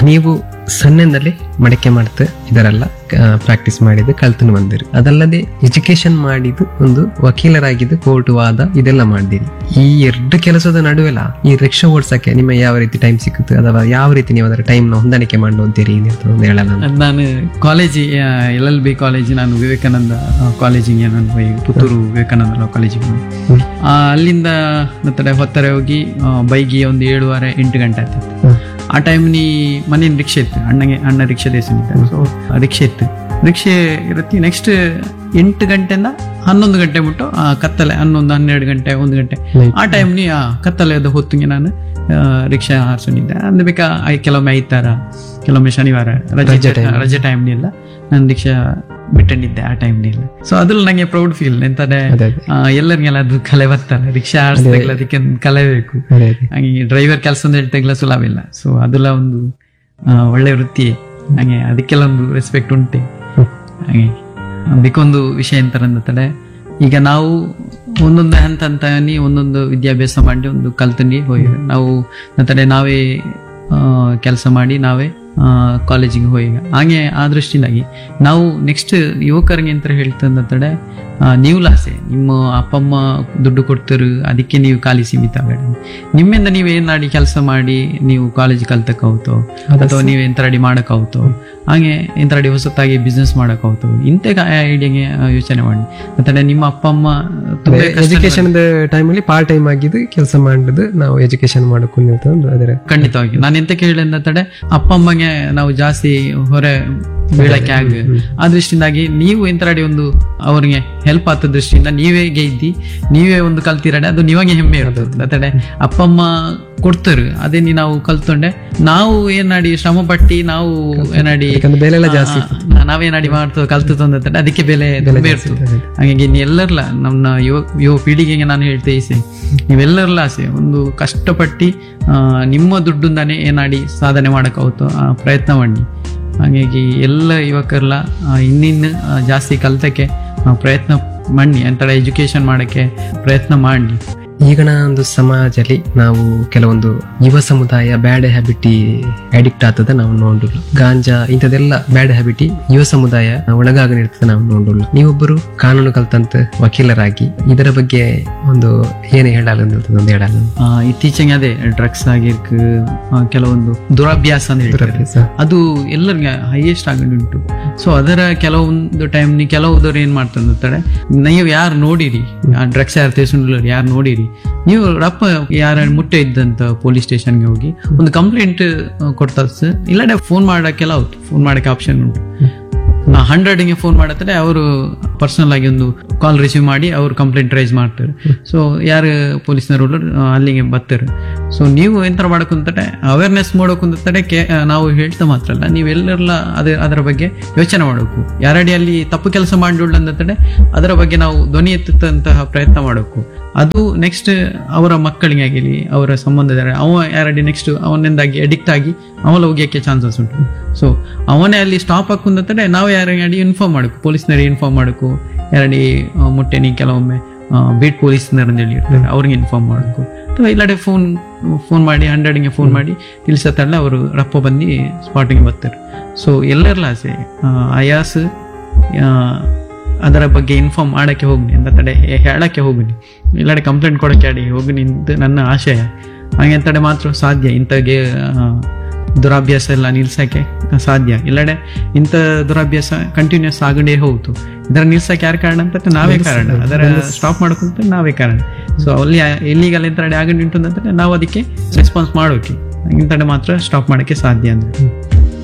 ನೀವು ಸಣ್ಣದಲ್ಲಿ ಮಡಕೆ ಮಾಡ್ತು ಇದರೆಲ್ಲ ಪ್ರಾಕ್ಟೀಸ್ ಮಾಡಿದ್ದು ಕಲ್ತನು ಬಂದಿರಿ. ಅದಲ್ಲದೆ ಎಜುಕೇಶನ್ ಮಾಡಿದ್ದು ಒಂದು ವಕೀಲರಾಗಿದ್ದು ಕೋರ್ಟ್ ವಾದ ಇದೆಲ್ಲ ಮಾಡಿದಿರಿ. ಈ ಎರಡು ಕೆಲಸದ ನಡುವೆಲ್ಲ ಈ ರಿಕ್ಷಾ ಓಡ್ಸಕ್ಕೆ ನಿಮ್ಮ ಯಾವ ರೀತಿ ಟೈಮ್ ಸಿಕ್ಕುತ್ತೆ ಅಥವಾ ಯಾವ ರೀತಿ ನೀವು ಅದರ ಟೈಮ್ ನ ಹೊಂದಾಣಿಕೆ ಮಾಡುವಂತೀರಿ ಒಂದು ಹೇಳಲ್ಲ. ನಾನು ಕಾಲೇಜ್ LLB ಕಾಲೇಜ್, ನಾನು ವಿವೇಕಾನಂದ ಕಾಲೇಜಿಗೆ ನಾನು ಹೋಗಿ ಪುತ್ತೂರು ವಿವೇಕಾನಂದ ಕಾಲೇಜಿಗೆ ಅಲ್ಲಿಂದ ಹೊತ್ತಾರೆ ಹೋಗಿ ಬೈಗಿ ಒಂದು 7:30-8 ಗಂಟೆ ಆಗ್ತಿತ್ತು. ಆ ಟೈಮ್ ನೀ ಮನೇಲಿ ರಿಕ್ಷೆ ಇತ್ತು, ಅಣ್ಣ ರಿಕ್ಷಾ ದೇಶನಿದ್ದ. ಸೊ ರಿಕ್ಷೆ ಇತ್ತು, ರಿಕ್ಷೆ ಇರುತ್ತೆ. ನೆಕ್ಸ್ಟ್ 8 ಗಂಟೆಯಿಂದ 11 ಗಂಟೆ ಬಿಟ್ಟು ಕತ್ತಲೆ 11-12 ಗಂಟೆ 1 ಗಂಟೆ ಆ ಟೈಮ್ ನೀ ಕತ್ತಲೆದ ಹೊತ್ತಿಗೆ ನಾನು ರಿಕ್ಷಾ ಹಾರಿಸಿದ್ದೆ. ಅಂದ್ರೆ ಬೇಕಾ ಕೆಲವೊಮ್ಮೆ ಐತಾರ, ಕೆಲವೊಮ್ಮೆ ಶನಿವಾರ ರಜೆ ಟೈಮ್ನೆಲ್ಲ ನಾನು ರಿಕ್ಷಾ ಬಿಟ್ಟಂಡಿದ್ದೆ ಆ ಟೈಮ್ನೆಲ್ಲ. ಸೊ ಅದ್ರಲ್ಲಿ ನಂಗೆ ಪ್ರೌಡ್ ಫೀಲ್ ಎಂತಂದ್ರೆ ಎಲ್ಲರಿಗೆಲ್ಲ ಅದು ಕಲೆ ಬರ್ತಾರೆ, ರಿಕ್ಷಾ ಆಡಿಸ್ದಾಗಲ ಅದಕ್ಕೆ ಕಲೆ ಬೇಕು. ಹಾಗೆ ಡ್ರೈವರ್ ಕೆಲಸ ಅಂತ ಹೇಳ್ತಾಗಲ ಸುಲಭ. ಸೊ ಅದೆಲ್ಲ ಒಂದು ಒಳ್ಳೆ ವೃತ್ತಿ, ಹಾಗೆ ಅದಕ್ಕೆಲ್ಲ ಒಂದು ರೆಸ್ಪೆಕ್ಟ್ ಉಂಟೆ. ಹಾಗೆ ಅದಕ್ಕೊಂದು ವಿಷಯ ಎಂತಾರಂದ್ರೆ, ಈಗ ನಾವು ಒಂದೊಂದು ಹಂತ ಒಂದೊಂದು ವಿದ್ಯಾಭ್ಯಾಸ ಮಾಡಿ ಒಂದು ಕಲ್ತಂಡಿ ಹೋಗಿ ನಾವು ನಾವೇ ಕೆಲಸ ಮಾಡಿ ನಾವೇ ಕಾಲೇಜಿಗೆ ಹೋಗಿ ಹಾಗೆ ಆ ದೃಷ್ಟಿಯಿಂದಾಗಿ ನಾವು ನೆಕ್ಸ್ಟ್ ಯುವಕರಿಗೆ ಅಂತ ಹೇಳ್ತಂದ್ರೆ, ನೀವು ಲಾಸೆ ನಿಮ್ಮ ಅಪ್ಪ ಅಮ್ಮ ದುಡ್ಡು ಕೊಡ್ತಾರೆ, ಅದಕ್ಕೆ ನೀವು ಖಾಲಿ ಸೀಮಿತ ಆಗಡಿ. ನಿಮ್ಮಿಂದ ನೀವು ಏನಾಡಿ ಕೆಲಸ ಮಾಡಿ ನೀವು ಕಾಲೇಜ್ ಕಲ್ತಕ್ಕಾಗ್ತೋ ಅಥವಾ ನೀವು ಎಂತರಡಿ ಮಾಡಕ್ಕಾಗ್ತೋ, ಹಾಗೆ ಎಂತರಡಿ ಹೊಸತಾಗಿ ಬಿಸ್ನೆಸ್ ಮಾಡಕ್ಕಾಗ್ತೋ, ಇಂಥ ಐಡಿಯಾಗೆ ಯೋಚನೆ ಮಾಡಿ. ಮತ್ತೆ ನಿಮ್ಮ ಅಪ್ಪ ಅಮ್ಮ ಎಜುಕೇಶನ್ ಟೈಮಲ್ಲಿ ಪಾರ್ಟ್ ಟೈಮ್ ಆಗಿದ್ದು ಕೆಲಸ ಮಾಡಿದ್ದು ನಾವು ಎಜುಕೇಶನ್ ಮಾಡಕ್ಕೆ ಖಂಡಿತವಾಗಿ ನಾನು ಎಂತ ಕೇಳಿದ್ರೆ, ಅಪ್ಪ ಅಮ್ಮಗೆ ನಾವು ಜಾಸ್ತಿ ಹೊರೆ ಬೀಳಕ್ಕೆ ಆಗ ಆ ದೃಷ್ಟಿಯಿಂದಾಗಿ ನೀವು ಎಂತರಡಿ ಒಂದು ಅವ್ರಿಗೆ ಹೆಲ್ಪ್ ಆದ ದೃಷ್ಟಿಯಿಂದ ನೀವೇ ಗೆದ್ದಿ ನೀವೇ ಒಂದು ಕಲ್ತಿರಡೆ ಅದು ನೀವಾಗೆ ಹೆಮ್ಮೆ ಇರ್ತದೆ. ಅತಡೆ ಅಪ್ಪ ಅಮ್ಮ ಕೊಡ್ತಾರೆ, ಅದೇ ನಾವು ಕಲ್ತ್ಕೊಂಡೆ ನಾವು ಏನಾಡಿ ಶ್ರಮ ಪಟ್ಟಿ ನಾವು ಏನಾಡಿ ನಾವೇನಾಡಿ ಮಾಡ್ತೇವೆ ಕಲ್ತದ ಅದಕ್ಕೆ ಬೆಲೆ ಇರ್ತದೆ. ಹಾಗಾಗಿ ಎಲ್ಲರಲ್ಲ ನಮ್ಮ ಯುವ ಪೀಳಿಗೆಗೆ ನಾನು ಹೇಳ್ತೇನೆ, ನೀವೆಲ್ಲರಲ್ಲ ಆಸೆ ಒಂದು ಕಷ್ಟಪಟ್ಟು ನಿಮ್ಮ ದುಡ್ಡಿಂದಾನೇ ಏನಾಡಿ ಸಾಧನೆ ಮಾಡಕ್ಕಾಗುತ್ತೋ ಆ ಪ್ರಯತ್ನ ಮಾಡಿ. ಹಾಗಾಗಿ ಎಲ್ಲ ಯುವಕರೆಲ್ಲ ಇನ್ನಿನ್ನು ಜಾಸ್ತಿ ಕಲ್ತಕ್ಕೆ ಪ್ರಯತ್ನ ಮಾಡಿ, ಅಂತರ ಎಜುಕೇಶನ್ ಮಾಡಕ್ಕೆ ಪ್ರಯತ್ನ ಮಾಡಿ. ಈಗಿನ ಒಂದು ಸಮಾಜದಲ್ಲಿ ನಾವು ಕೆಲವೊಂದು ಯುವ ಸಮುದಾಯ ಬ್ಯಾಡ್ ಹ್ಯಾಬಿಟ್ ಅಡಿಕ್ಟ್ ಆಗ್ತದೆ ನಾವು ನೋಡುಲ್ಲ. ಗಾಂಜಾ ಇಂಥದೆಲ್ಲ ಬ್ಯಾಡ್ ಹ್ಯಾಬಿಟ್ ಯುವ ಸಮುದಾಯ ಒಳಗಾಗನಿರ್ತದೆ ನಾವು ನೋಡುಲ್ಲ. ನೀವೊಬ್ಬರು ಕಾನೂನು ಕಲ್ತಂತ ವಕೀಲರಾಗಿ ಇದರ ಬಗ್ಗೆ ಒಂದು ಏನು ಹೇಳಲ್ಲ ಹೇಳಲ್ಲ. ಇತ್ತೀಚೆಗೆ ಅದೇ ಡ್ರಗ್ಸ್ ಆಗಿರ್ಕ ಕೆಲವೊಂದು ದುರಭ್ಯಾಸ ಅಂತ ಹೇಳ್ತಾರೆ, ಅದು ಎಲ್ಲರಿಗೆ ಹೈಯೆಸ್ಟ್ ಉಂಟು. ಸೊ ಅದರ ಕೆಲವೊಂದು ಟೈಮ್ ಕೆಲವುದವ್ರು ಏನ್ ಮಾಡ್ತಾರೆ, ನೀವು ಯಾರು ನೋಡಿರಿ ಡ್ರಗ್ಸ್ ಯಾರು ತೇಸುಂಡ್ಲರು ಯಾರು ನೋಡಿರಿ, ನೀವು ರಪ್ಪ ಯಾರ ಮುಟ್ಟೆ ಇದ್ದಂತ ಪೊಲೀಸ್ ಸ್ಟೇಷನ್ಗೆ ಹೋಗಿ ಒಂದು ಕಂಪ್ಲೇಂಟ್ ಕೊಡ್ತಾ ಇಲ್ಲಡೆ ಫೋನ್ ಮಾಡಕ್ಕೆಲ್ಲ ಫೋನ್ ಮಾಡಕ್ಕೆ ಆಪ್ಷನ್ ಉಂಟು. 100ಗೆ ಫೋನ್ ಮಾಡತ್ತಾರೆ, ಅವರು ಪರ್ಸನಲ್ ಆಗಿ ಒಂದು ಕಾಲ್ ರಿಸೀವ್ ಮಾಡಿ ಅವ್ರು ಕಂಪ್ಲೇಂಟ್ ರೈಸ್ ಮಾಡ್ತಾರೆ. ಸೊ ಯಾರು ಪೊಲೀಸ್ನವರು ಅಲ್ಲಿಗೆ ಬರ್ತಾರೆ. ಸೊ ನೀವು ಎಂತ ಮಾಡಕ್ಕಂತಡೆ ಅವೇರ್ನೆಸ್ ಮಾಡೋಕಂತಡೆ ನಾವು ಹೇಳ್ತಾ ಮಾತ್ರ ಅಲ್ಲ, ನೀವೆಲ್ಲರೆಲ್ಲ ಅದರ ಬಗ್ಗೆ ಯೋಚನೆ ಮಾಡಬೇಕು. ಯಾರಡಿ ಅಲ್ಲಿ ತಪ್ಪು ಕೆಲಸ ಮಾಡಿಲ್ಲ ಅಂತಂದ್ರೆ ಅದರ ಬಗ್ಗೆ ನಾವು ಧ್ವನಿ ಎತ್ತುತ್ತಂತಹ ಪ್ರಯತ್ನ ಮಾಡಬೇಕು. ಅದು ನೆಕ್ಸ್ಟ್ ಅವರ ಮಕ್ಕಳಿಗೆ ಆಗಿಲಿ ಅವರ ಸಂಬಂಧದ ಅವ ಯಾರಡಿ ನೆಕ್ಸ್ಟ್ ಅವನಿಂದಾಗಿ ಅಡಿಕ್ಟ್ ಆಗಿ ಅವನ ಹೋಗ್ಯಕ್ಕೆ ಚಾನ್ಸಸ್ ಉಂಟು. ಸೊ ಅವನೇ ಅಲ್ಲಿ ಸ್ಟಾಪ್ ಹಾಕುಂತಂದ್ರೆ ನಾವು ಯಾರಡಿ ಇನ್ಫಾರ್ಮ್ ಮಾಡಬೇಕು, ಪೊಲೀಸ್ನರಿಗೆ ಇನ್ಫಾರ್ಮ್ ಮಾಡಬೇಕು. ಯಾರಡಿ ಮುಟ್ಟೆನಿ ಕೆಲವೊಮ್ಮೆ ಬೀಟ್ ಪೊಲೀಸ್ನರ್ ಅಂತ ಹೇಳಿ ಇರ್ತಾರೆ, ಅವ್ರಿಗೆ ಇನ್ಫಾರ್ಮ್ ಮಾಡಬೇಕು. ಅಥವಾ ಇಲ್ಲಡೆ ಫೋನ್ ಮಾಡಿ 100ಗೆ ಫೋನ್ ಮಾಡಿ ತಿಳಿಸತ್ತಲ್ಲ, ಅವರು ರಪ್ಪ ಬಂದು ಸ್ಪಾಟಿಗೆ ಬರ್ತಾರೆ. ಸೊ ಎಲ್ಲರಲ್ಲ ಆಸೆ ಆಯಾಸ್ ಅದರ ಬಗ್ಗೆ ಇನ್ಫಾರ್ಮ್ ಮಾಡಕ್ಕೆ ಹೋಗ್ನಿ ಅಂತ ತಡೆ ಹೇಳಕ್ಕೆ ಹೋಗ್ನಿ, ಇಲ್ಲಡೆ ಕಂಪ್ಲೇಂಟ್ ಕೊಡಕ್ಕೆ ಆಡಿ ಹೋಗ್ನಿ ಅಂತ ನನ್ನ ಆಶಯ. ಹಾಗೆ ಅಂತಡೆ ಮಾತ್ರ ಸಾಧ್ಯ ಇಂಥಗೆ ದುರಾಭ್ಯಾಸ ಎಲ್ಲ ನಿಲ್ಸಕ್ಕೆ ಸಾಧ್ಯ. ಇಲ್ಲಡೆ ಇಂಥ ದುರಾಭ್ಯಾಸ ಕಂಟಿನ್ಯೂಸ್ ಆಗಂಡೇ ಹೋಗ್ತು. ಇದರ ನಿಲ್ಸಕ್ಕೆ ಯಾರು ಕಾರಣ ಅಂತ ನಾವೇ ಕಾರಣ, ಅದರ ಸ್ಟಾಪ್ ಮಾಡ್ಕೊಂತ ನಾವೇ ಕಾರಣ. ಸೊ ಅಲ್ಲಿ ಎಲ್ಲಿಗೆಲ್ಲ ಇಂಥ ಆಗಂಡು ಉಂಟು ಅಂತಂದ್ರೆ ನಾವು ಅದಕ್ಕೆ ರೆಸ್ಪಾನ್ಸ್ ಮಾಡೋಕೆ ಇಂಥಡೆ ಮಾತ್ರ ಸ್ಟಾಪ್ ಮಾಡೋಕ್ಕೆ ಸಾಧ್ಯ ಅಂದ್ರೆ.